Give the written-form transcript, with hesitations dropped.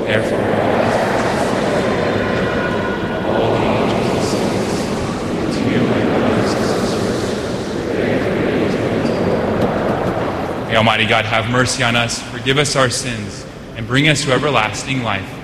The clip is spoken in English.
therefore, all the angels and saints, to you, my brothers and sisters, pray for me. May Almighty God have mercy on us, forgive us our sins, and bring us to everlasting life.